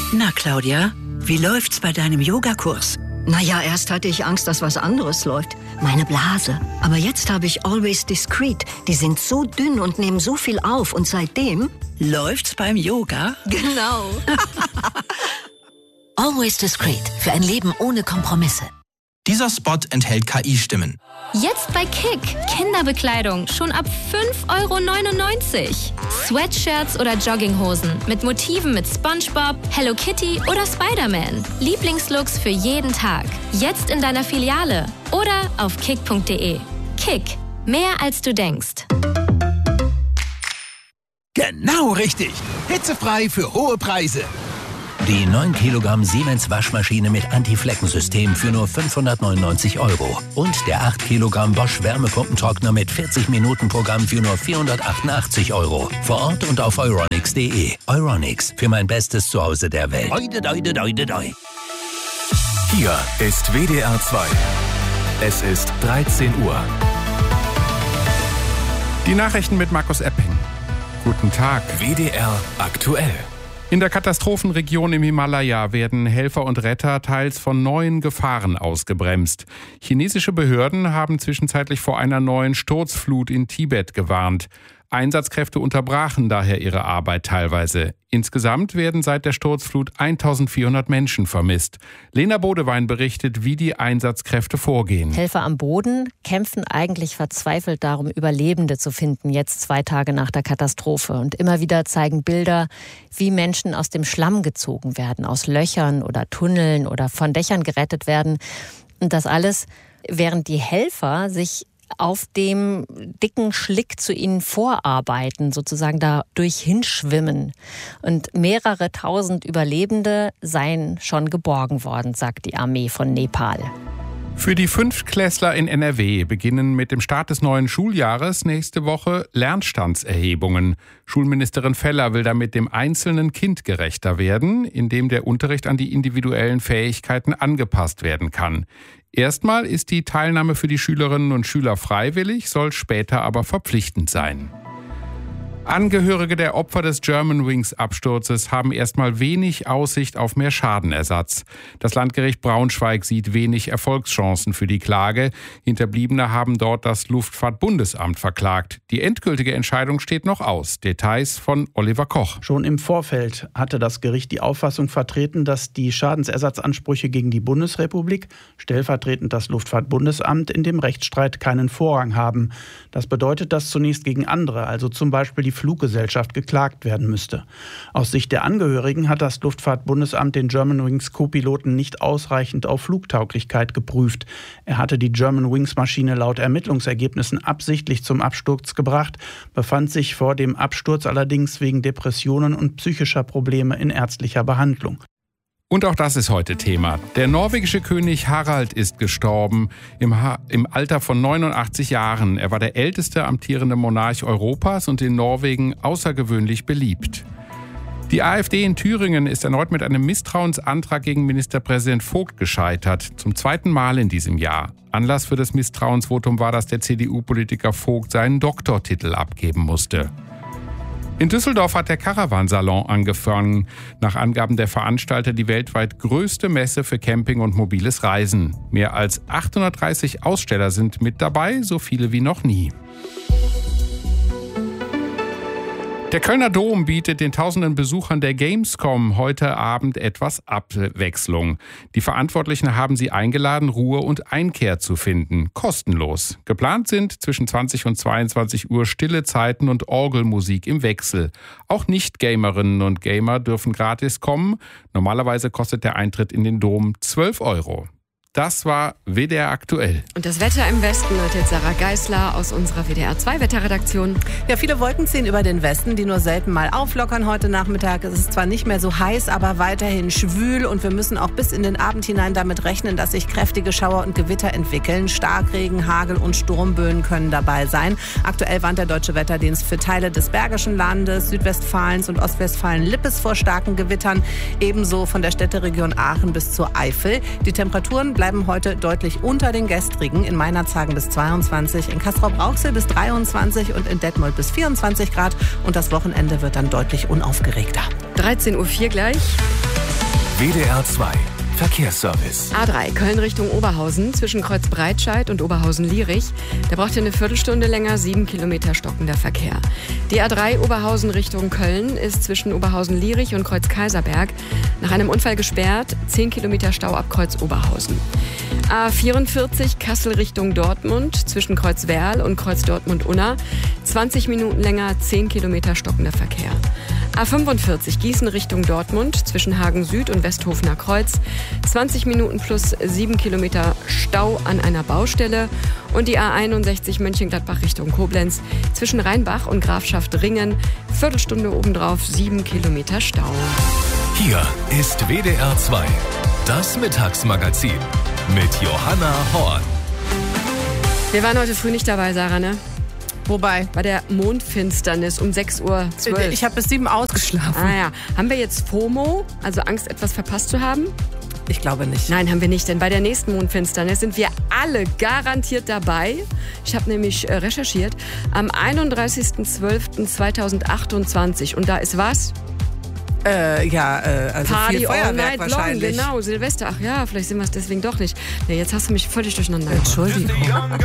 Na, Claudia, wie läuft's bei deinem Yogakurs? Naja, erst hatte ich Angst, dass was anderes läuft. Meine Blase. Aber jetzt habe ich Always Discreet. Die sind so dünn und nehmen so viel auf. Und seitdem... Läuft's beim Yoga? Genau. Always Discreet. Für ein Leben ohne Kompromisse. Dieser Spot enthält KI-Stimmen. Jetzt bei Kick. Kinderbekleidung schon ab 5,99 €. Sweatshirts oder Jogginghosen mit Motiven mit SpongeBob, Hello Kitty oder Spider-Man. Lieblingslooks für jeden Tag. Jetzt in deiner Filiale oder auf kick.de. Kick. Mehr als du denkst. Genau richtig. Hitzefrei für hohe Preise. Die 9 Kilogramm Siemens Waschmaschine mit Anti-Flecken-System für nur 599 €. Und der 8 Kilogramm Bosch Wärmepumpentrockner mit 40-Minuten-Programm für nur 488 €. Vor Ort und auf euronics.de. Euronics, für mein bestes Zuhause der Welt. Hier ist WDR 2. Es ist 13 Uhr. Die Nachrichten mit Markus Epping. Guten Tag. WDR aktuell. In der Katastrophenregion im Himalaya werden Helfer und Retter teils von neuen Gefahren ausgebremst. Chinesische Behörden haben zwischenzeitlich vor einer neuen Sturzflut in Tibet gewarnt. Einsatzkräfte unterbrachen daher ihre Arbeit teilweise. Insgesamt werden seit der Sturzflut 1400 Menschen vermisst. Lena Bodewein berichtet, wie die Einsatzkräfte vorgehen. Helfer am Boden kämpfen eigentlich verzweifelt darum, Überlebende zu finden, jetzt 2 Tage nach der Katastrophe. Und immer wieder zeigen Bilder, wie Menschen aus dem Schlamm gezogen werden, aus Löchern oder Tunneln oder von Dächern gerettet werden. Und das alles, während die Helfer sich auf dem dicken Schlick zu ihnen vorarbeiten, sozusagen dadurch hinschwimmen. Und mehrere tausend Überlebende seien schon geborgen worden, sagt die Armee von Nepal. Für die Fünftklässler in NRW beginnen mit dem Start des neuen Schuljahres nächste Woche Lernstandserhebungen. Schulministerin Feller will damit dem einzelnen Kind gerechter werden, indem der Unterricht an die individuellen Fähigkeiten angepasst werden kann. Erstmal ist die Teilnahme für die Schülerinnen und Schüler freiwillig, soll später aber verpflichtend sein. Angehörige der Opfer des Germanwings-Absturzes haben erstmal wenig Aussicht auf mehr Schadenersatz. Das Landgericht Braunschweig sieht wenig Erfolgschancen für die Klage. Hinterbliebene haben dort das Luftfahrtbundesamt verklagt. Die endgültige Entscheidung steht noch aus. Details von Oliver Koch. Schon im Vorfeld hatte das Gericht die Auffassung vertreten, dass die Schadensersatzansprüche gegen die Bundesrepublik, stellvertretend das Luftfahrtbundesamt, in dem Rechtsstreit keinen Vorrang haben. Das bedeutet, dass zunächst gegen andere, also zum Beispiel die Fluggesellschaft, geklagt werden müsste. Aus Sicht der Angehörigen hat das Luftfahrtbundesamt den Germanwings Co-Piloten nicht ausreichend auf Flugtauglichkeit geprüft. Er hatte die Germanwings-Maschine laut Ermittlungsergebnissen absichtlich zum Absturz gebracht, befand sich vor dem Absturz allerdings wegen Depressionen und psychischer Probleme in ärztlicher Behandlung. Und auch das ist heute Thema. Der norwegische König Harald ist gestorben im Alter von 89 Jahren. Er war der älteste amtierende Monarch Europas und in Norwegen außergewöhnlich beliebt. Die AfD in Thüringen ist erneut mit einem Misstrauensantrag gegen Ministerpräsident Vogt gescheitert. Zum 2. Mal in diesem Jahr. Anlass für das Misstrauensvotum war, dass der CDU-Politiker Vogt seinen Doktortitel abgeben musste. In Düsseldorf hat der Caravansalon angefangen. Nach Angaben der Veranstalter die weltweit größte Messe für Camping und mobiles Reisen. Mehr als 830 Aussteller sind mit dabei, so viele wie noch nie. Der Kölner Dom bietet den tausenden Besuchern der Gamescom heute Abend etwas Abwechslung. Die Verantwortlichen haben sie eingeladen, Ruhe und Einkehr zu finden. Kostenlos. Geplant sind zwischen 20 und 22 Uhr stille Zeiten und Orgelmusik im Wechsel. Auch Nicht-Gamerinnen und Gamer dürfen gratis kommen. Normalerweise kostet der Eintritt in den Dom 12 €. Das war WDR aktuell. Und das Wetter im Westen hört Sarah Geisler aus unserer WDR 2 Wetterredaktion. Ja, viele Wolken ziehen über den Westen, die nur selten mal auflockern heute Nachmittag. Es ist zwar nicht mehr so heiß, aber weiterhin schwül und wir müssen auch bis in den Abend hinein damit rechnen, dass sich kräftige Schauer und Gewitter entwickeln. Starkregen, Hagel und Sturmböen können dabei sein. Aktuell warnt der Deutsche Wetterdienst für Teile des Bergischen Landes, Südwestfalens und Ostwestfalen-Lippes vor starken Gewittern. Ebenso von der Städteregion Aachen bis zur Eifel. Die Temperaturen bleiben heute deutlich unter den gestrigen. In Meinerzhagen bis 22, in Castrop-Rauxel bis 23 und in Detmold bis 24 Grad. Und das Wochenende wird dann deutlich unaufgeregter. 13:04 Uhr gleich. WDR 2 Verkehrsservice. A3 Köln Richtung Oberhausen zwischen Kreuz Breitscheid und Oberhausen-Lierich. Da braucht ihr eine Viertelstunde länger, 7 Kilometer stockender Verkehr. Die A3 Oberhausen Richtung Köln ist zwischen Oberhausen-Lierich und Kreuz Kaiserberg nach einem Unfall gesperrt, 10 Kilometer Stau ab Kreuz Oberhausen. A44 Kassel Richtung Dortmund zwischen Kreuz Werl und Kreuz Dortmund-Unna, 20 Minuten länger, 10 Kilometer stockender Verkehr. A45 Gießen Richtung Dortmund zwischen Hagen Süd und Westhofener Kreuz, 20 Minuten plus 7 Kilometer Stau an einer Baustelle. Und die A61 Mönchengladbach Richtung Koblenz zwischen Rheinbach und Grafschaft Ringen, Viertelstunde obendrauf, 7 Kilometer Stau. Hier ist WDR 2, das Mittagsmagazin mit Johanna Horn. Wir waren heute früh nicht dabei, Sarah, ne? Wobei? Bei der Mondfinsternis um 6:12 Uhr. Ich habe bis 7 ausgeschlafen. Ah ja. Haben wir jetzt FOMO, also Angst, etwas verpasst zu haben? Ich glaube nicht. Nein, haben wir nicht, denn bei der nächsten Mondfinsternis sind wir alle garantiert dabei. Ich habe nämlich recherchiert. Am 31.12.2028. Und da ist was? Also Party viel all Feuerwerk night long, wahrscheinlich. genau, Silvester. Ach ja, vielleicht sind wir es deswegen doch nicht. Ja, jetzt hast du mich völlig durcheinander. Entschuldigung.